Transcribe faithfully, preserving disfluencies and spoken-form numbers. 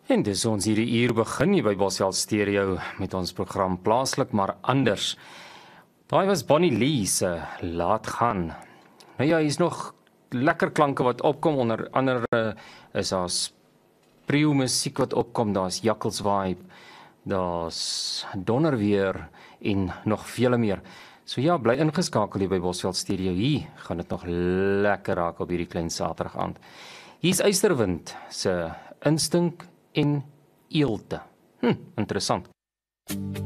En dis ons hierdie uur begin hier by Bosveld Stereo met ons program Plaaslik maar anders. Daai was Bonnie Lee se Laat Gaan. Nou ja, hier's nog lekker klanke wat opkom, onder andere is daar spreeu musiek wat opkom, daar's Jakkals Vibe, daar's Donderweer en nog vele meer. So ja, bly ingeskakel hier by Bosveld Stereo. Hier gaan dit nog lekker raak op hierdie klein Saterdag aand. Hier's Eysterwind se Instink en Eelte. Hm, interessant.